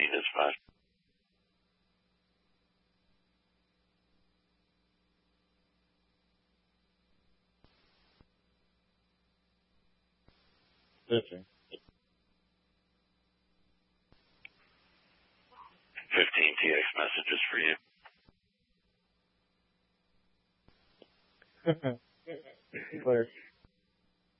is fine. Pitching. 15 TX messages for you. Clear.